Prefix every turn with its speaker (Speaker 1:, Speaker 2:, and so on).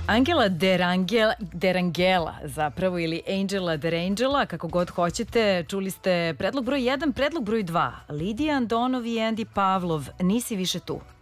Speaker 1: Angela Derangela zapravo, ili Angela Derangela, kako god hoćete. Čuli ste predlog broj 1, predlog broj 2. Lidija Andonov i Andy Pavlov, Nisi više tu.